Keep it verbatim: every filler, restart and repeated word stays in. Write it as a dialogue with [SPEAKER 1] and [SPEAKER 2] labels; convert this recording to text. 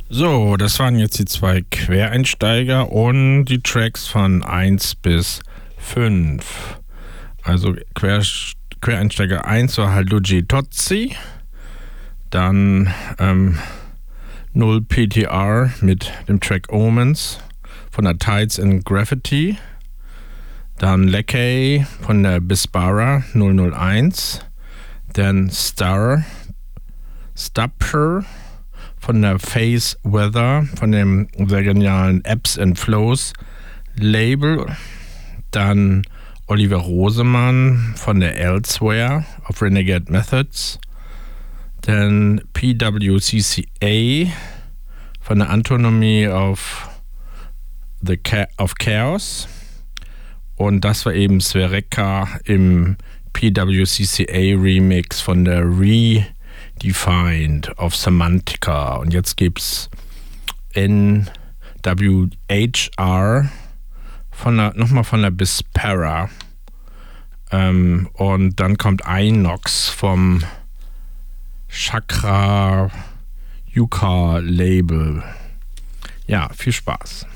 [SPEAKER 1] So, das waren jetzt die zwei Quereinsteiger und die Tracks von eins bis fünf. Also Quer, Quereinsteiger eins war halt Luigi Tozzi, dann ähm, null P T R mit dem Track Omens von der Tides and Graffiti, dann Leckey von der Bispara null null eins, dann Star, Stupper von der Face Weather, von dem sehr genialen Ebbs and Flows Label. Dann Oliver Rosemann von der Elsewhere auf Renegade Methods. Dann P W C C A von der Antonomie of, the Cha- of Chaos. Und das war eben Svereka im P W C C A Remix von der Re Defined of Semantica. Und jetzt gibt's N W H R von der, nochmal von der Bispara. Ähm, und dann kommt Inox vom Chakra Yuka Label. Ja, viel Spaß.